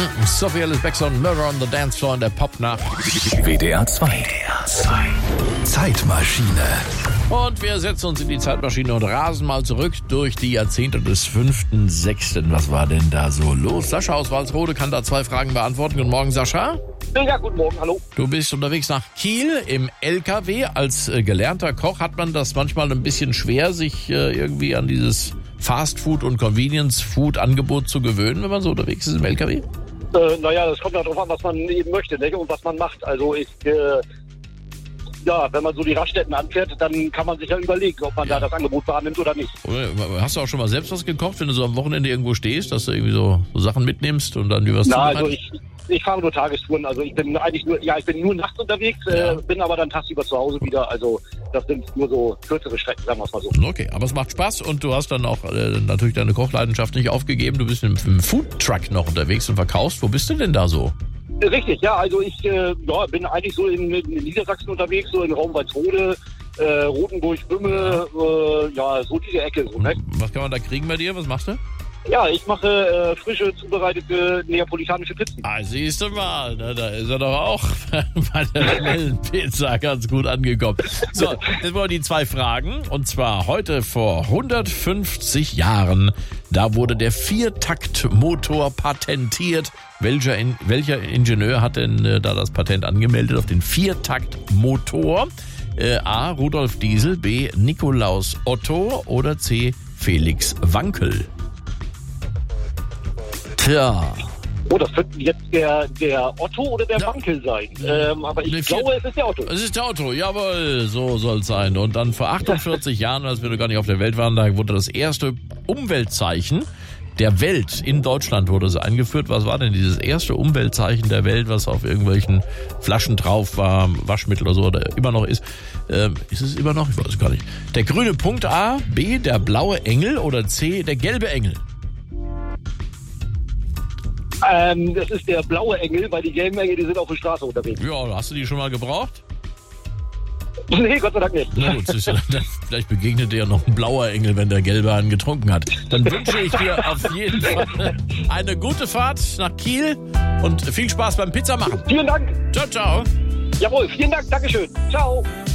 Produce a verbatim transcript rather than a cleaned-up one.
Sophie Ellis Bexon, Murder on the Dance Floor in der Popnacht. W D R zwei. W D R zwei. Zeitmaschine. Und wir setzen uns in die Zeitmaschine und rasen mal zurück durch die Jahrzehnte des fünften sechsten Was war denn da so los? Sascha aus Walsrode kann da zwei Fragen beantworten. Guten Morgen, Sascha. Ja, guten Morgen, hallo. Du bist unterwegs nach Kiel im L K W. Als äh, gelernter Koch hat man das manchmal ein bisschen schwer, sich äh, irgendwie an dieses Fast-Food- und Convenience-Food-Angebot zu gewöhnen, wenn man so unterwegs ist im L K W? Äh, naja, das kommt ja darauf an, was man eben möchte, ne? Und was man macht. Also ich, äh, ja, wenn man so die Raststätten anfährt, dann kann man sich ja überlegen, ob man Ja. da das Angebot wahrnimmt oder nicht. Hast du auch schon mal selbst was gekocht, wenn du so am Wochenende irgendwo stehst, dass du irgendwie so, so Sachen mitnimmst und dann über was Na, also ich, ich fahre nur Tagestouren, also ich bin eigentlich nur, ja, ich bin nur nachts unterwegs, Ja. äh, bin aber dann tagsüber zu Hause wieder, also das sind nur so kürzere Strecken, sagen wir es mal so. Okay, aber es macht Spaß und du hast dann auch äh, natürlich deine Kochleidenschaft nicht aufgegeben. Du bist im, im Foodtruck noch unterwegs und verkaufst. Wo bist du denn da so? Richtig, ja, also ich äh, ja, bin eigentlich so in, in Niedersachsen unterwegs, so in Raum Walsrode, äh, Rotenburg, Bümme, äh, ja, so diese Ecke, so, ne? Was kann man da kriegen bei dir? Was machst du? Ja, ich mache äh, frische, zubereitete neapolitanische Pizzen. Ah, siehst du mal, ne, da ist er doch auch bei der schnellen Pizza ganz gut angekommen. So, jetzt wollen wir die zwei Fragen. Und zwar heute vor hundertfünfzig Jahren, da wurde der Viertaktmotor patentiert. Welcher, in, welcher Ingenieur hat denn äh, da das Patent angemeldet auf den Viertaktmotor? Äh, A. Rudolf Diesel, B. Nikolaus Otto oder C. Felix Wankel? Tja. Oh, das könnte jetzt der, der Otto oder der Ja. Wankel sein. Ähm, aber ich Der Vier- glaube, es ist der Otto. Es ist der Otto, jawohl, so soll es sein. Und dann vor achtundvierzig Jahren, als wir noch gar nicht auf der Welt waren, da wurde das erste Umweltzeichen der Welt in Deutschland wurde es eingeführt. Was war denn dieses erste Umweltzeichen der Welt, was auf irgendwelchen Flaschen drauf war, Waschmittel oder so, oder immer noch ist? Ähm, ist es immer noch? Ich weiß es gar nicht. Der grüne Punkt A, B, der blaue Engel oder C, der gelbe Engel? Ähm, das ist der blaue Engel, weil die gelben Engel, die sind auf der Straße unterwegs. Ja, hast du die schon mal gebraucht? Nee, Gott sei Dank nicht. Na gut, ist ja, vielleicht begegnet dir ja noch ein blauer Engel, wenn der gelbe einen getrunken hat. Dann wünsche ich dir auf jeden Fall eine gute Fahrt nach Kiel und viel Spaß beim Pizzamachen. Vielen Dank. Ciao, ciao. Jawohl, vielen Dank. Dankeschön. Ciao.